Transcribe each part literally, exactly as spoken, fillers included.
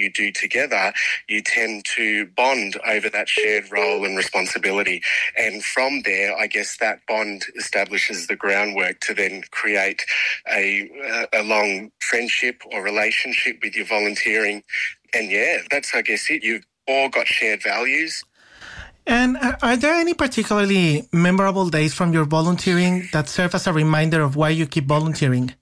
you do together, you tend to bond over that shared role and responsibility. And from there, I guess that bond establishes the groundwork to then create a, a long friendship or relationship with your volunteering. And yeah, that's, I guess, it. You've all got shared values. And are there any particularly memorable days from your volunteering that serve as a reminder of why you keep volunteering?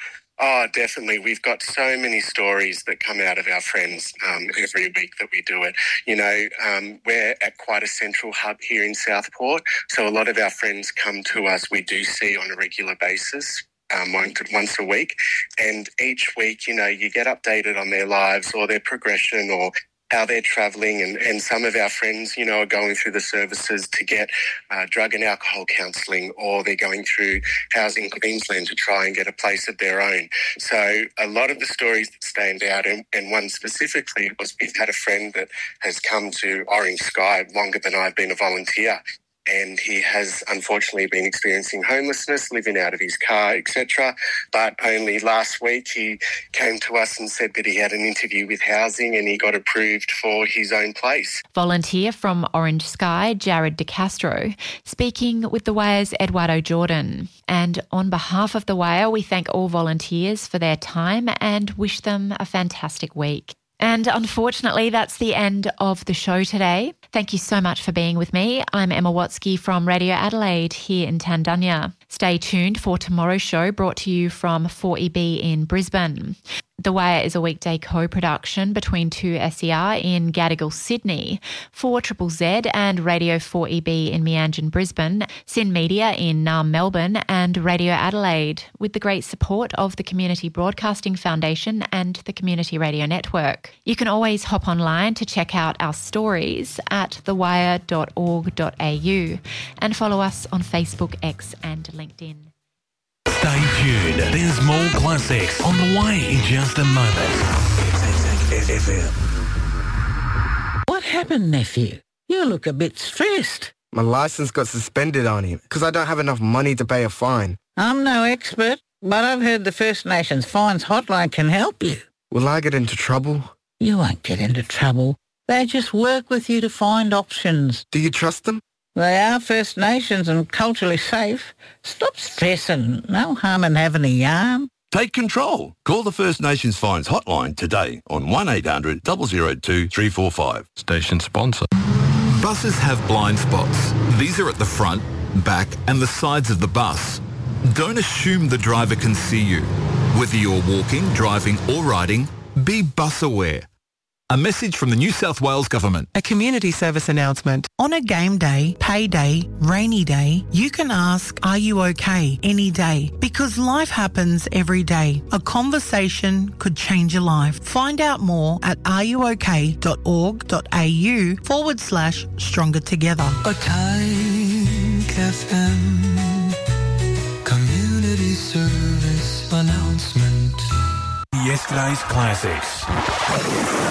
Oh, definitely. We've got so many stories that come out of our friends um, every week that we do it. You know, um, we're at quite a central hub here in Southport, so a lot of our friends come to us. We do see on a regular basis. Um, once, once a week, and each week, you know, you get updated on their lives or their progression or how they're travelling, and, and some of our friends, you know, are going through the services to get uh, drug and alcohol counselling, or they're going through Housing Queensland to try and get a place of their own. So a lot of the stories that stand out, and, and one specifically was we've had a friend that has come to Orange Sky longer than I've been a volunteer, and he has unfortunately been experiencing homelessness, living out of his car, et cetera. But only last week he came to us and said that he had an interview with Housing and he got approved for his own place. Volunteer from Orange Sky, Jared De Castro, speaking with the Wire's Eduardo Jordan. And on behalf of the Wire, we thank all volunteers for their time and wish them a fantastic week. And unfortunately, that's the end of the show today. Thank you so much for being with me. I'm Emma Watsky from Radio Adelaide here in Tandanya. Stay tuned for tomorrow's show, brought to you from four E B in Brisbane. The Wire is a weekday co-production between two S E R in Gadigal, Sydney, four Z Z Z and Radio four E B in Meanjin, Brisbane, Syn Media in Naarm, Melbourne and Radio Adelaide, with the great support of the Community Broadcasting Foundation and the Community Radio Network. You can always hop online to check out our stories at the wire dot org dot a u and follow us on Facebook, X and LinkedIn. Stay tuned. There's more classics on the way in just a moment. What happened, nephew? You look a bit stressed. My license got suspended on him because I don't have enough money to pay a fine. I'm no expert, but I've heard the First Nations Fines Hotline can help you. Will I get into trouble? You won't get into trouble. They just work with you to find options. Do you trust them? They are First Nations and culturally safe. Stop stressing. No harm in having a yarn. Take control. Call the First Nations Fines Hotline today on one eight hundred, zero zero two, three four five. Station sponsor. Buses have blind spots. These are at the front, back and the sides of the bus. Don't assume the driver can see you. Whether you're walking, driving or riding, be bus aware. A message from the New South Wales Government. A community service announcement. On a game day, pay day, rainy day, you can ask, are you okay, any day? Because life happens every day. A conversation could change your life. Find out more at areyouok dot org dot a u forward slash stronger together. A Tyke F M community service announcement. Yesterday's classics.